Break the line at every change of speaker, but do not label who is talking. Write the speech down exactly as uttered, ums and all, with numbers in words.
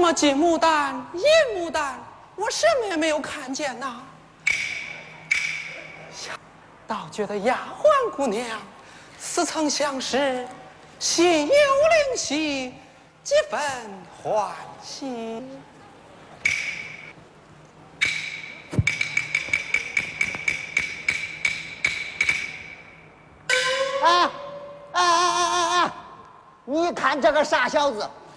么金牡丹、银牡丹，我什么也没有看见呐。倒觉得丫鬟姑娘似曾相识，心有灵犀，几分欢喜。
哎哎哎哎哎！你看这个傻小子，